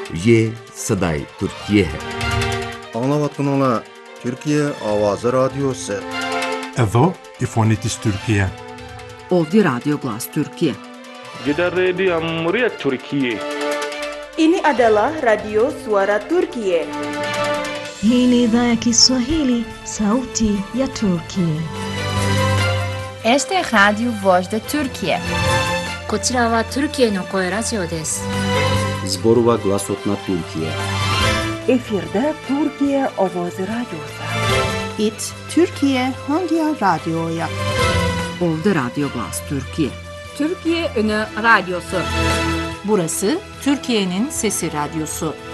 ये सदाई Türkiye है। Anlavatkanlar Türkiye Avazı Radyosu. Evo Ifonitis Türkiye. Ovdje Radio Glas Türkiye. Gidan rediyon muryar Türkiye. Ini adalah Radio Suara Turkiye. Hii ni idhaa ya Kiswahili, sauti ya Turkiye. Este é Rádio Voz da Turquia. こちらはトルキエの声ラジオです。 Zborova Glasotna Türkiye. Efirde Türkiye Avazı Radyosu. İt Türkiye Hangi Radyo'ya? Ovdje Radio Glas Türkiye. Türkiye Ünü Radyosu. Burası Türkiye'nin Sesi Radyosu.